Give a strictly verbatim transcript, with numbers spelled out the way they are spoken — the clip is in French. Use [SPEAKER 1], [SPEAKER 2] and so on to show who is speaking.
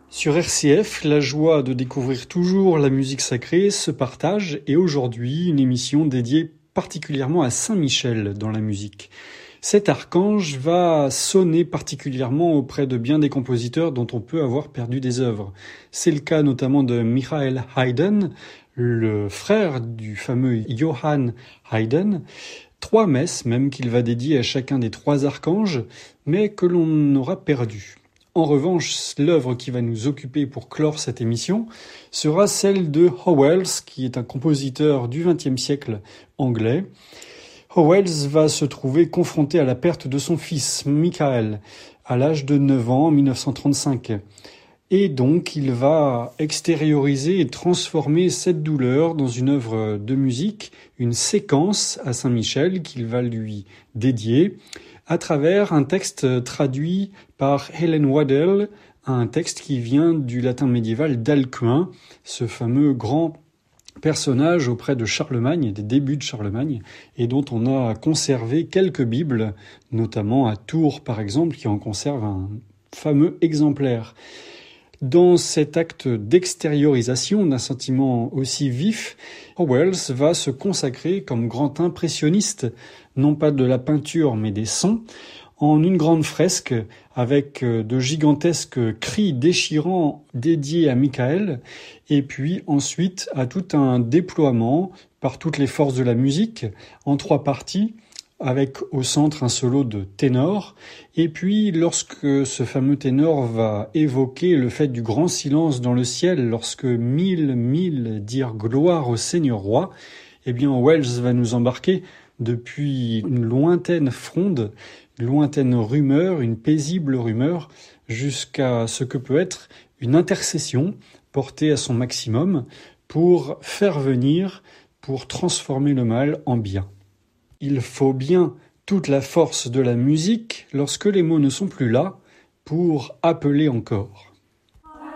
[SPEAKER 1] Sur R C F, la joie de découvrir toujours la musique sacrée se partage et aujourd'hui, une émission dédiée particulièrement à Saint-Michel dans la musique. Cet archange va sonner particulièrement auprès de bien des compositeurs dont on peut avoir perdu des œuvres. C'est le cas notamment de Michael Haydn, le frère du fameux Johann Haydn. Trois messes même qu'il va dédier à chacun des trois archanges, mais que l'on aura perdu. En revanche, l'œuvre qui va nous occuper pour clore cette émission sera celle de Howells, qui est un compositeur du vingtième siècle anglais. Howells va se trouver confronté à la perte de son fils, Michael, à l'âge de neuf ans en mille neuf cent trente-cinq. Et donc, il va extérioriser et transformer cette douleur dans une œuvre de musique, une séquence à Saint-Michel qu'il va lui dédier, à travers un texte traduit par Helen Waddell, un texte qui vient du latin médiéval d'Alcuin, ce fameux grand personnage auprès de Charlemagne, des débuts de Charlemagne, et dont on a conservé quelques bibles, notamment à Tours par exemple, qui en conserve un fameux exemplaire. Dans cet acte d'extériorisation d'un sentiment aussi vif, Howells va se consacrer comme grand impressionniste, non pas de la peinture mais des sons, en une grande fresque avec de gigantesques cris déchirants dédiés à Michael, et puis ensuite à tout un déploiement par toutes les forces de la musique en trois parties, avec au centre un solo de ténor, et puis lorsque ce fameux ténor va évoquer le fait du grand silence dans le ciel, lorsque mille, mille dirent gloire au Seigneur roi, eh bien Wells va nous embarquer depuis une lointaine fronde, une lointaine rumeur, une paisible rumeur, jusqu'à ce que peut être une intercession portée à son maximum pour faire venir, pour transformer le mal en bien. Il faut bien toute la force de la musique, lorsque les mots ne sont plus là, pour appeler encore.